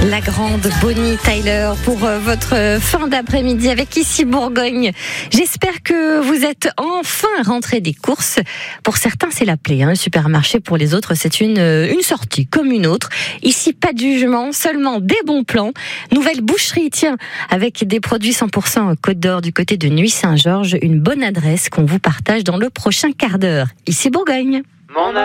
La grande Bonnie Tyler pour votre fin d'après-midi avec Ici Bourgogne. J'espère que vous êtes enfin rentrés des courses. Pour certains, c'est la plaie, le supermarché. Pour les autres, c'est une sortie comme une autre. Ici, pas de jugement, seulement des bons plans. Nouvelle boucherie, avec des produits 100% Côte d'Or du côté de Nuits-Saint-Georges. Une bonne adresse qu'on vous partage dans le prochain quart d'heure. Ici Bourgogne.